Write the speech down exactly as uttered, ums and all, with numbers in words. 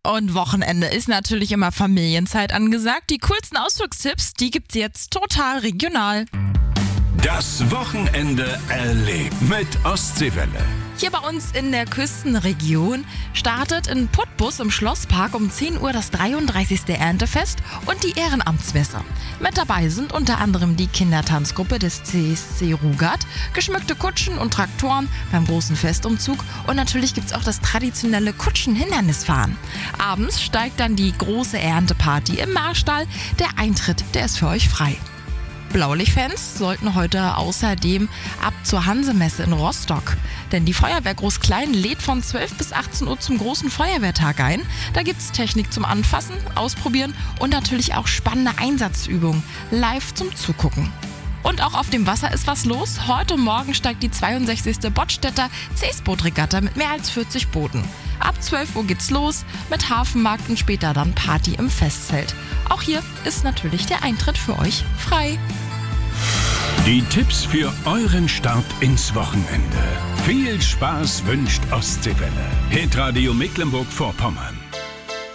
Und Wochenende ist natürlich immer Familienzeit angesagt. Die coolsten Ausflugstipps, die gibt's jetzt total regional. Das Wochenende erlebt mit Ostseewelle. Hier bei uns in der Küstenregion startet in Putbus im Schlosspark um zehn Uhr das dreiunddreißigste Erntefest und die Ehrenamtsmesse. Mit dabei sind unter anderem die Kindertanzgruppe des C S C Rugat, geschmückte Kutschen und Traktoren beim großen Festumzug und natürlich gibt es auch das traditionelle Kutschenhindernisfahren. Abends steigt dann die große Ernteparty im Marstall. Der Eintritt, der ist für euch frei. Blaulichtfans sollten heute außerdem ab zur Hansemesse in Rostock. Denn die Feuerwehr Groß-Klein lädt von zwölf bis achtzehn Uhr zum großen Feuerwehrtag ein. Da gibt's Technik zum Anfassen, Ausprobieren und natürlich auch spannende Einsatzübungen live zum Zugucken. Und auch auf dem Wasser ist was los. Heute Morgen steigt die zweiundsechzigste Bodstedter Seesbootregatta mit mehr als vierzig Booten. Ab zwölf Uhr geht's los mit Hafenmarkt und später dann Party im Festzelt. Auch hier ist natürlich der Eintritt für euch frei. Die Tipps für euren Start ins Wochenende. Viel Spaß wünscht Ostseewelle. Hitradio Mecklenburg-Vorpommern.